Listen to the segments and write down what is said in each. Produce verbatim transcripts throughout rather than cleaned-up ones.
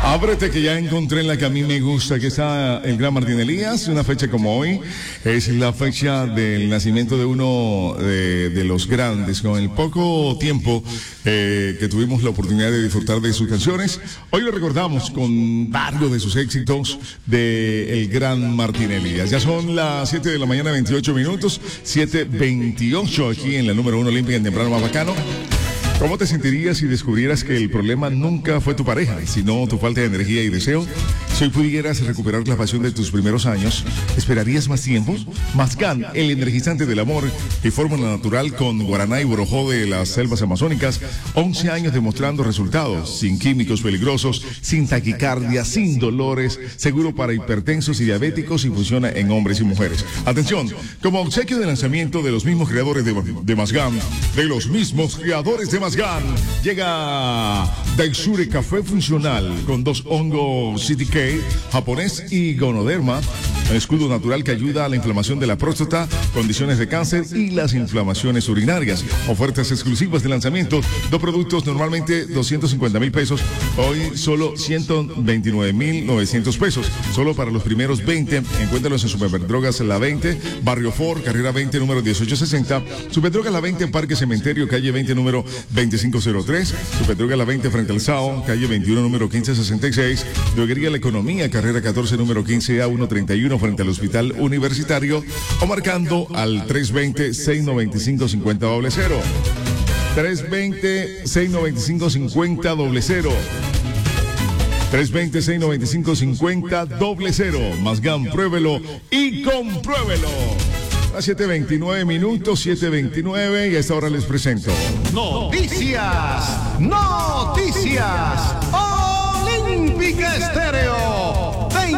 Ábrete que ya encontré la que a mí me gusta, que está el Gran Martín Elías. Una fecha como hoy es la fecha del nacimiento de uno de, de los grandes. Con el poco tiempo eh, que tuvimos la oportunidad de disfrutar de sus canciones, hoy lo recordamos con varios de sus éxitos de el Gran Martín Elías. Ya son las siete de la mañana, veintiocho minutos, siete veintiocho aquí en la número uno olímpica en Temprano Más Bacano. ¿Cómo te sentirías si descubrieras que el problema nunca fue tu pareja, sino tu falta de energía y deseo? Si hoy pudieras recuperar la pasión de tus primeros años, ¿esperarías más tiempo? Mazgán, el energizante del amor y fórmula natural con guaraná y borojó de las selvas amazónicas. once años demostrando resultados, sin químicos peligrosos, sin taquicardia, sin dolores, seguro para hipertensos y diabéticos y funciona en hombres y mujeres. Atención, como obsequio de lanzamiento de los mismos creadores de, de Mazgán, de los mismos creadores de Mazgán, llega Daishure Café Funcional con dos hongos C T K, japonés y gonoderma, un escudo natural que ayuda a la inflamación de la próstata, condiciones de cáncer y las inflamaciones urinarias. Ofertas exclusivas de lanzamiento, dos productos normalmente doscientos cincuenta mil pesos, hoy solo ciento veintinueve mil novecientos pesos, solo para los primeros veinte. Encuéntralos en Superdrogas La veinte, Barrio Ford, Carrera veinte, número dieciocho sesenta, Superdrogas La veinte, Parque Cementerio, calle veinte, número veinticinco cero tres, Superdrogas La veinte, frente al Sao, calle veintiuno, número quince sesenta y seis, Droguería La Economía, carrera catorce, número quince A ciento treinta y uno, frente al Hospital Universitario, o marcando al tres veinte, seiscientos noventa y cinco, cincuenta cero. tres veinte, seiscientos noventa y cinco, cincuenta cero. tres veinte, seiscientos noventa y cinco, cincuenta cero. Mazgán, pruébelo y compruébelo. A siete veintinueve minutos, siete veintinueve, y a esta hora les presento Noticias, Noticias, Olímpica Estéreo, te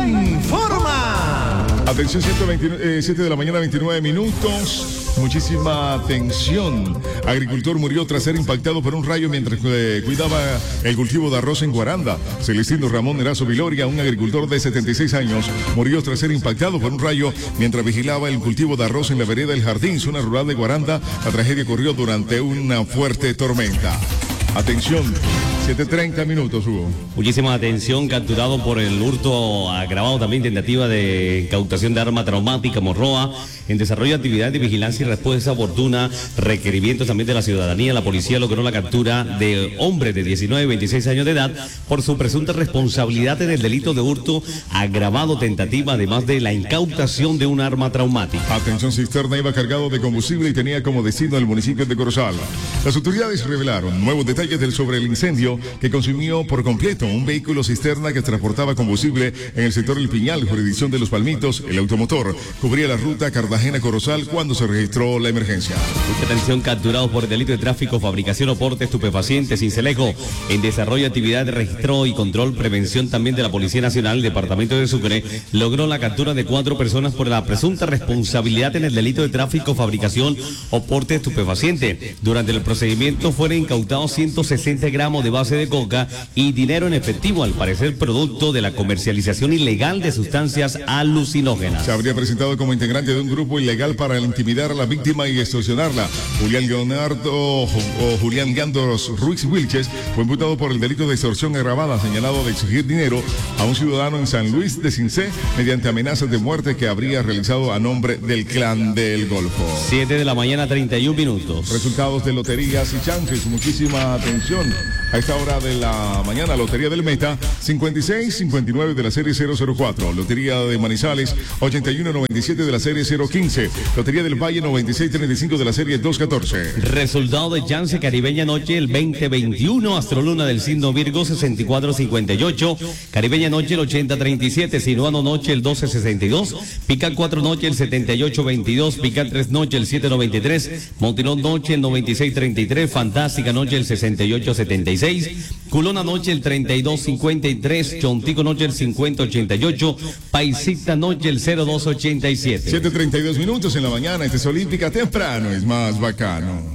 informa. Atención, siete de la mañana, veintinueve minutos. Muchísima atención. Agricultor murió tras ser impactado por un rayo mientras eh, cuidaba el cultivo de arroz en Guaranda. Celestino Ramón Erazo Viloria, un agricultor de setenta y seis años, murió tras ser impactado por un rayo mientras vigilaba el cultivo de arroz en la vereda El Jardín, zona rural de Guaranda. La tragedia ocurrió durante una fuerte tormenta. Atención, siete treinta minutos, Hugo. Muchísima atención, capturado por el hurto agravado, también tentativa de incautación de arma traumática, Morroa, en desarrollo de actividades de vigilancia y respuesta oportuna, requerimientos también de la ciudadanía. La policía logró la captura de hombre de diecinueve y veintiséis años de edad por su presunta responsabilidad en el delito de hurto agravado, tentativa, además de la incautación de un arma traumática. Atención, cisterna iba cargado de combustible y tenía como destino el municipio de Corozal. Las autoridades revelaron nuevos detalles del sobre el incendio que consumió por completo un vehículo cisterna que transportaba combustible en el sector El Piñal, jurisdicción de Los Palmitos. El automotor cubría la ruta Cartagena-Corozal cuando se registró la emergencia. Mucha atención, capturados por el delito de tráfico, fabricación o porte estupefacientes, Cincelejo, en desarrollo de actividad de registro y control, prevención también de la Policía Nacional, el Departamento de Sucre, logró la captura de cuatro personas por la presunta responsabilidad en el delito de tráfico, fabricación o porte estupefaciente. Durante el procedimiento fueron incautados ciento sesenta gramos de base de coca y dinero en efectivo, al parecer producto de la comercialización ilegal de sustancias alucinógenas. Se habría presentado como integrante de un grupo ilegal para intimidar a la víctima y extorsionarla. Julián Leonardo o Julián Gandos Ruiz Wilches fue imputado por el delito de extorsión agravada, señalado de exigir dinero a un ciudadano en San Luis de Cincé mediante amenazas de muerte que habría realizado a nombre del Clan del Golfo. siete de la mañana, treinta y uno minutos. Resultados de loterías y chances. Muchísima atención. A esta hora de la mañana, Lotería del Meta, cincuenta y seis cincuenta y nueve de la serie cero cero cuatro. Lotería de Manizales, ochenta y uno noventa y siete de la serie cero quince. Lotería del Valle, noventa y seis treinta y cinco de la serie dos catorce. Resultado de Chance Caribeña Noche, el veinte veintiuno. Astroluna del signo Virgo, sesenta y cuatro cincuenta y ocho. Caribeña Noche, el ochenta treinta y siete. Sinuano Noche, el doce sesenta y dos. Pica cuatro Noche, el setenta y ocho veintidós. Pica tres Noche, el siete noventa y tres. Montilón Noche, el noventa y seis treinta y tres. Fantástica Noche, el sesenta y ocho setenta y seis. Culona Noche, el treinta y dos cincuenta y tres. Chontico Noche, el cincuenta ochenta y ocho. Paisita Noche, el cero dos ochenta y siete. siete treinta y dos minutos en la mañana. Esta es Olímpica Temprano, es más bacano.